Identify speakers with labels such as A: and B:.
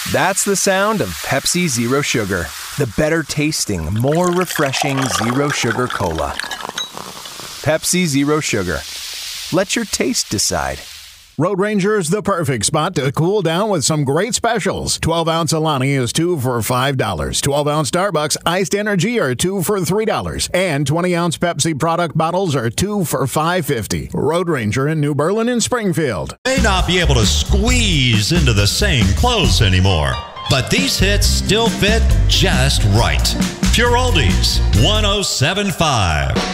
A: That's the sound of Pepsi Zero Sugar. The better tasting, more refreshing Zero Sugar Cola. Pepsi Zero Sugar. Let your taste decide.
B: Road Ranger is the perfect spot to cool down with some great specials. 12-ounce Alani is 2 for $5. 12-ounce Starbucks Iced Energy are 2 for $3. And 20-ounce Pepsi product bottles are 2 for $5.50. Road Ranger in New Berlin and Springfield.
C: May not be able to squeeze into the same clothes anymore, but these hits still fit just right. Pure Oldies 107.5.